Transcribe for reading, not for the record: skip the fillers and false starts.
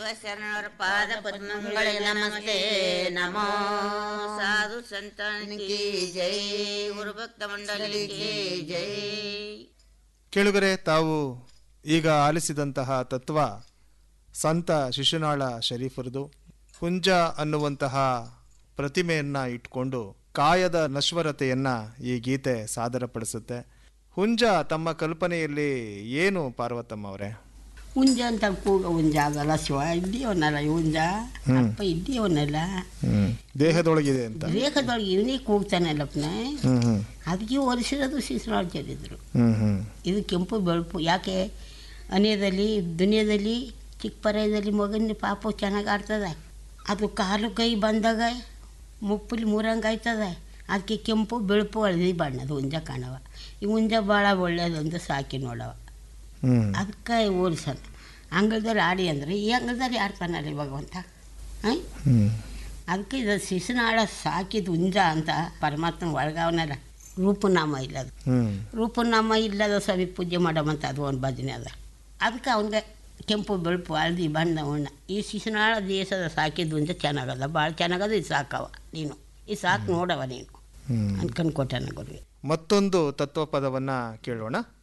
ಶಿವಶರಣರ ಪಾದ ಪದ್ಮಗಳಿಗೆ ನಮಸ್ತೆ ನಮೋ. ಸಾಧು ಸಂತಾನಕ್ಕೆ ಜೈ, ಗುರುಭಕ್ತ ಮಂಡಲಿಗೆ ಜೈ. ಕೇಳುಗರೆ, ತಾವು ಈಗ ಆಲಿಸಿದಂತಹ ತತ್ವ ಸಂತ ಶಿಶುನಾಳ ಶರೀಫರದು. ಹುಂಜ ಅನ್ನುವಂತಹ ಪ್ರತಿಮೆಯನ್ನ ಇಟ್ಕೊಂಡು ಕಾಯದ ನಶ್ವರತೆಯನ್ನ ಈ ಗೀತೆ ಸಾದರಪಡಿಸುತ್ತೆ. ಹುಂಜ ತಮ್ಮ ಕಲ್ಪನೆಯಲ್ಲಿ ಏನು ಪಾರ್ವತಮ್ಮ ಅವರೇ? ಹುಂಜ ಅಂತ ಕೂಗ ಹುಂಜ ಆಗಲ್ಲ, ಶಿವ ಇದ್ದೀವನಲ್ಲ ಹುಂಜ, ಅಪ್ಪ ಇದ್ದೀವನಲ್ಲ, ದೇಹದೊಳಗಿದೆ ಅಂತ. ದೇಹದೊಳಗೆ ಇವನೇ ಕೂಗ್ತಾನಲ್ಲಪ್ಪನ, ಅದಕ್ಕೆ ಒರೆಸಿರೋದು ಶಿಶುನಾಳ ಚರಿದ್ರು. ಇದು ಕೆಂಪು ಬೆಳಪು. ಯಾಕೆ ಅನ್ಯದಲ್ಲಿ ದುನಿಯಾದಲ್ಲಿ ಚಿಕ್ಕ ಪರ್ಯದಲ್ಲಿ ಮಗನ ಪಾಪು ಚೆನ್ನಾಗಿ ಆಡ್ತದೆ, ಅದು ಕಾಲು ಕೈ ಬಂದಾಗ ಮುಪ್ಪಲಿ ಮೂರಂಗೆ ಆಯ್ತದೆ, ಅದಕ್ಕೆ ಕೆಂಪು ಬೆಳಪು ಹಳದಿ ಬಣ್ಣದ ಹುಂಜ ಕಾಣವ. ಈ ಹುಂಜ ಭಾಳ ಒಳ್ಳೇದಂತ ಸಾಕಿ ನೋಡವ, ಅದಕ್ಕೆ ಹೋಲಿಸೋಣ. ಅಂಗಳದಲ್ಲಿ ಆಡಿ ಅಂದರೆ ಈ ಅಂಗಳದಲ್ಲಿ ಆಡ್ತಾನಲ್ಲ ಭಗವಂತ. ಅದಕ್ಕೆ ಇದು ಶಿಶುನಾಳ ಸಾಕಿದ ಹುಂಜ ಅಂತ ಪರಮಾತ್ಮ ಒಳಗವನಲ್ಲ. ರೂಪನಾಮ ಇಲ್ಲದು, ರೂಪನಾಮ ಇಲ್ಲದ ಸವಿ ಪೂಜೆ ಮಾಡಮಂತ ಅದು ಒಂದು ಭಜನೆ ಅದ. ಅದಕ್ಕೆ ಅವನಿಗೆ ಕೆಂಪು ಬೆಳಪು ಹಳದಿ ಬಣ್ಣ ಉಣ್ಣ. ಈ ಶಿಶುನಾಳ ದೇಶದ ಸಾಕಿದ ಹುಂಜ ಚೆನ್ನಾಗದ, ಭಾಳ ಚೆನ್ನಾಗದ. ಇದು ಸಾಕವ ನೀನು, ಈ ಸಾಕು ನೋಡವ ನೀನು ಅನ್ಕೊಂಡು ಕೊಟ್ಟಾನ ಗುರುವೆ. ಮತ್ತೊಂದು ತತ್ವಪದವನ್ನ ಕೇಳೋಣ.